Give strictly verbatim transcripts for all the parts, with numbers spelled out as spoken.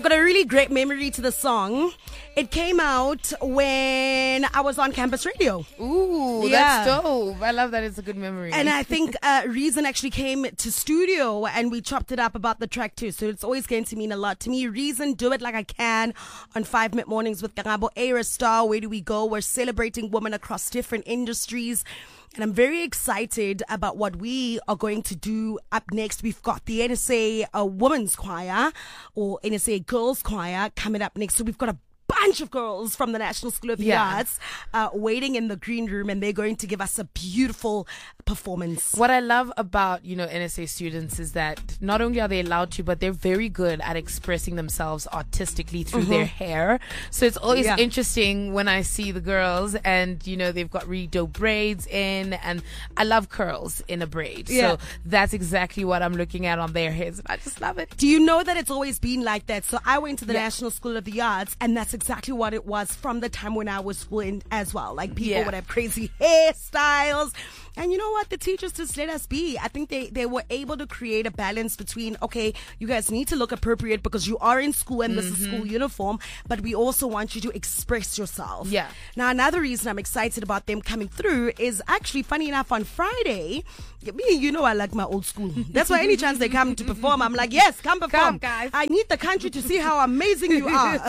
got a really great memory to the song. It came out when I was on campus radio. Ooh, Yeah. that's dope. I love that. It's a good memory. And I think uh, Reason actually came to studio and we chopped it up about the track too. So it's always going to mean a lot to me. Reason, Do It Like I Can on Five Mid Mornings with Karabo. Era Star, Where Do We Go? We're celebrating women across different industries. And I'm very excited about what we are going to do up next. We've got the N S A uh, Women's Choir or N S A Girls Choir coming up next. So we've got a bunch of girls from the National School of the Yeah. Arts uh, waiting in the green room, and they're going to give us a beautiful performance. What I love about, you know, N S A students is that not only are they allowed to, but they're very good at expressing themselves artistically through their hair. So it's always Yeah. interesting when I see the girls and, you know, they've got really dope braids in, and I love curls in a braid. Yeah. So that's exactly what I'm looking at on their heads. I just love it. Do you know that it's always been like that? So I went to the Yeah. National School of the Arts, and that's exactly what it was from the time when I was schooling as well. Like people Yeah. would have crazy hairstyles. And you know what? The teachers just let us be. I think they, they were able to create a balance between, okay, you guys need to look appropriate because you are in school and this is school uniform, but we also want you to express yourself. Yeah. Now, another reason I'm excited about them coming through is actually, funny enough, on Friday, me, you know I like my old school. That's why any chance they come to perform, I'm like, yes, come perform. Come, guys. I need the country to see how amazing you are.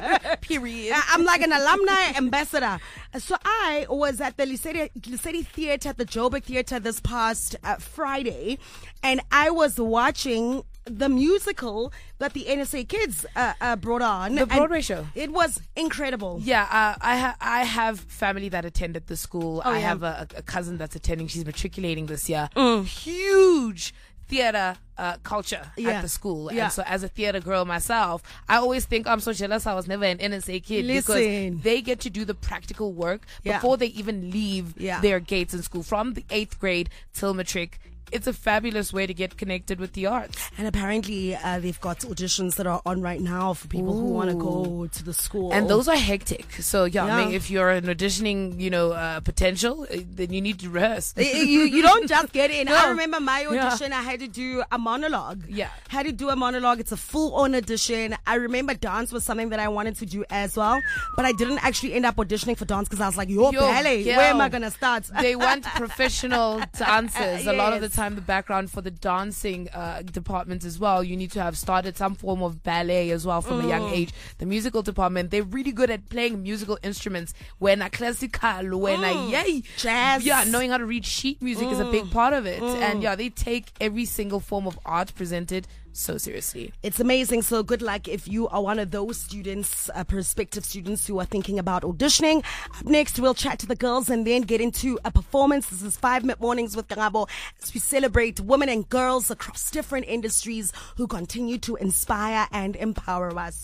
Period. I- I'm like an alumni ambassador. So I was at the Lissetti, Lissetti Theatre at the Joburg Theatre this past uh, Friday, and I was watching the musical that the N S A kids uh, uh, brought on. The and Broadway show. It was incredible. Yeah, uh, I ha- I have family that attended the school. Oh, I yeah. have a, a cousin that's attending. She's matriculating this year. Mm. Huge theater uh, culture Yeah. at the school. Yeah. And so as a theater girl myself, I always think I'm so jealous I was never an N S A kid Listen. because they get to do the practical work Yeah. before they even leave Yeah. their gates in school from the eighth grade till matric. It's a fabulous way to get connected with the arts. And apparently uh, they've got auditions that are on right now for people who want to go to the school. And those are hectic. So yeah, Yeah. I mean, if you're an auditioning, you know, uh, potential, uh, then you need to rehearse. you, you don't just get in. I No. remember my Yeah. audition, I had to do a monologue. Yeah. Had to do a monologue. It's a full-on audition. I remember dance was something that I wanted to do as well, but I didn't actually end up auditioning for dance because I was like, yo, Yo, ballet, girl. where am I going to start? They want professional dancers. A lot of the Yes. time, the background for the dancing uh, department as well, you need to have started some form of ballet as well from a young age. The musical department, they're really good at playing musical instruments. When a classical, when a yay, Jazz. yeah, knowing how to read sheet music is a big part of it. And yeah, they take every single form of art presented so seriously. It's amazing. So good luck if you are one of those students, uh, prospective students who are thinking about auditioning. Up next, we'll chat to the girls and then get into a performance. This is Five Mid Mornings with Karabo as we celebrate women and girls across different industries who continue to inspire and empower us.